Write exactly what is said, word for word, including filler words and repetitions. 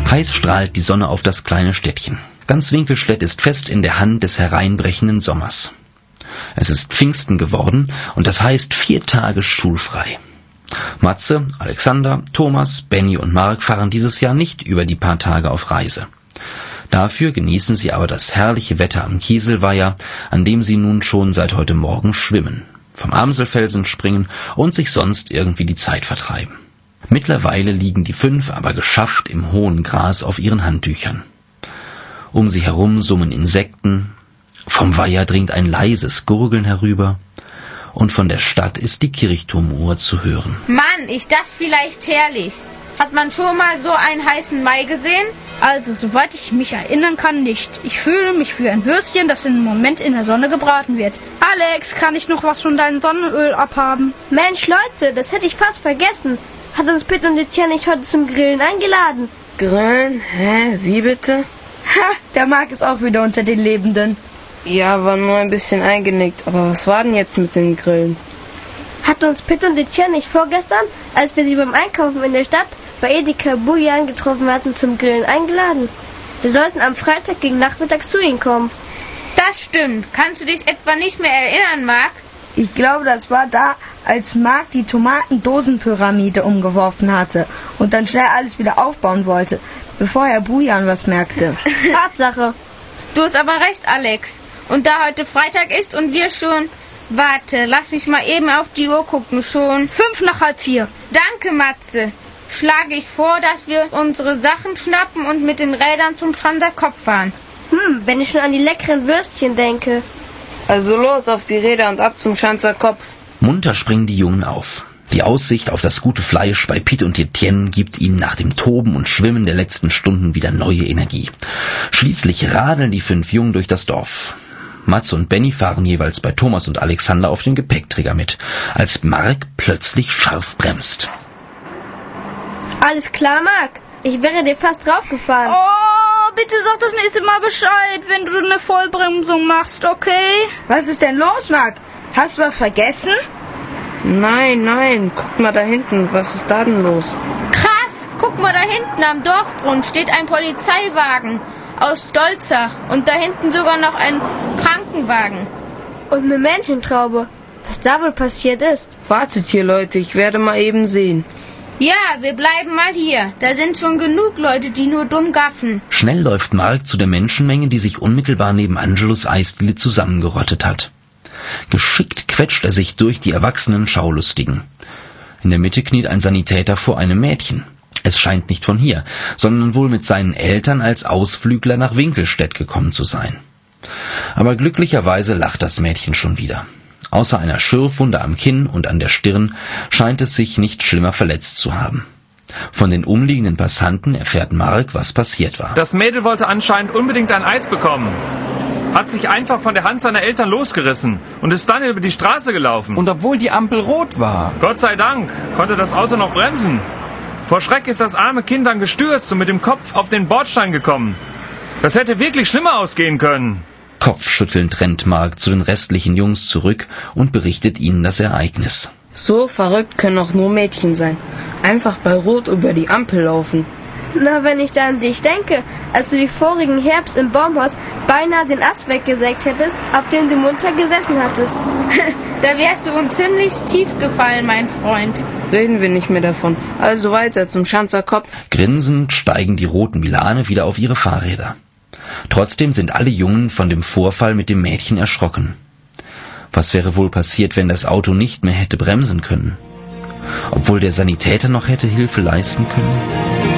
Heiß strahlt die Sonne auf das kleine Städtchen. Ganz Winkelstedt ist fest in der Hand des hereinbrechenden Sommers. Es ist Pfingsten geworden und das heißt vier Tage schulfrei. Matze, Alexander, Thomas, Benny und Mark fahren dieses Jahr nicht über die paar Tage auf Reise. Dafür genießen sie aber das herrliche Wetter am Kieselweiher, an dem sie nun schon seit heute Morgen schwimmen, vom Amselfelsen springen und sich sonst irgendwie die Zeit vertreiben. Mittlerweile liegen die fünf aber geschafft im hohen Gras auf ihren Handtüchern. Um sie herum summen Insekten, vom Weiher dringt ein leises Gurgeln herüber und von der Stadt ist die Kirchturmuhr zu hören. Mann, ist das vielleicht herrlich. Hat man schon mal so einen heißen Mai gesehen? Also, soweit ich mich erinnern kann, nicht. Ich fühle mich wie ein Würstchen, das im Moment in der Sonne gebraten wird. Alex, kann ich noch was von deinem Sonnenöl abhaben? Mensch, Leute, das hätte ich fast vergessen. Hat uns Pitt und Etienne nicht heute zum Grillen eingeladen? Grillen? Hä? Wie bitte? Ha, der Marc ist auch wieder unter den Lebenden. Ja, war nur ein bisschen eingenickt. Aber was war denn jetzt mit den Grillen? Hat uns Pitt und Etienne nicht vorgestern, als wir sie beim Einkaufen in der Stadt bei Edeka Bujan getroffen hatten, zum Grillen eingeladen? Wir sollten am Freitag gegen Nachmittag zu ihnen kommen. Das stimmt. Kannst du dich etwa nicht mehr erinnern, Marc? Ich glaube, das war da, als Marc die Tomatendosenpyramide umgeworfen hatte und dann schnell alles wieder aufbauen wollte, bevor Herr Bujan was merkte. Tatsache. Du hast aber recht, Alex. Und da heute Freitag ist und wir schon... Warte, lass mich mal eben auf die Uhr gucken. Schon fünf nach halb vier. Danke, Matze. Schlage ich vor, dass wir unsere Sachen schnappen und mit den Rädern zum Schanzer Kopf fahren. Hm, wenn ich schon an die leckeren Würstchen denke. Also los auf die Räder und ab zum Schanzer Kopf. Munter springen die Jungen auf. Die Aussicht auf das gute Fleisch bei Pitt und Etienne gibt ihnen nach dem Toben und Schwimmen der letzten Stunden wieder neue Energie. Schließlich radeln die fünf Jungen durch das Dorf. Matze und Benny fahren jeweils bei Thomas und Alexander auf dem Gepäckträger mit, als Mark plötzlich scharf bremst. Alles klar, Marc. Ich wäre dir fast draufgefahren. Oh, bitte sag das nächste Mal Bescheid, wenn du eine Vollbremsung machst, okay? Was ist denn los, Marc? Hast du was vergessen? Nein, nein, guck mal da hinten, was ist da denn los? Krass, guck mal da hinten am Dorfgrund steht ein Polizeiwagen aus Stolzach und da hinten sogar noch ein Krankenwagen. Und eine Menschentraube. Was da wohl passiert ist? Wartet hier, Leute, ich werde mal eben sehen. Ja, wir bleiben mal hier. Da sind schon genug Leute, die nur dumm gaffen. Schnell läuft Mark zu der Menschenmenge, die sich unmittelbar neben Angelos Eisdiele zusammengerottet hat. Geschickt quetscht er sich durch die erwachsenen Schaulustigen. In der Mitte kniet ein Sanitäter vor einem Mädchen. Es scheint nicht von hier, sondern wohl mit seinen Eltern als Ausflügler nach Winkelstedt gekommen zu sein. Aber glücklicherweise lacht das Mädchen schon wieder. Außer einer Schürfwunde am Kinn und an der Stirn scheint es sich nicht schlimmer verletzt zu haben. Von den umliegenden Passanten erfährt Mark, was passiert war. Das Mädel wollte anscheinend unbedingt ein Eis bekommen. Hat sich einfach von der Hand seiner Eltern losgerissen und ist dann über die Straße gelaufen. Und obwohl die Ampel rot war. Gott sei Dank konnte das Auto noch bremsen. Vor Schreck ist das arme Kind dann gestürzt und mit dem Kopf auf den Bordstein gekommen. Das hätte wirklich schlimmer ausgehen können. Kopfschüttelnd rennt Mark zu den restlichen Jungs zurück und berichtet ihnen das Ereignis. So verrückt können auch nur Mädchen sein. Einfach bei Rot über die Ampel laufen. Na, wenn ich da an dich denke, als du die vorigen Herbst im Baumhaus beinahe den Ast weggesägt hättest, auf dem du munter gesessen hattest. Da wärst du uns ziemlich tief gefallen, mein Freund. Reden wir nicht mehr davon. Also weiter zum Schanzer Kopf. Grinsend steigen die roten Milane wieder auf ihre Fahrräder. Trotzdem sind alle Jungen von dem Vorfall mit dem Mädchen erschrocken. Was wäre wohl passiert, wenn das Auto nicht mehr hätte bremsen können? Obwohl der Sanitäter noch hätte Hilfe leisten können?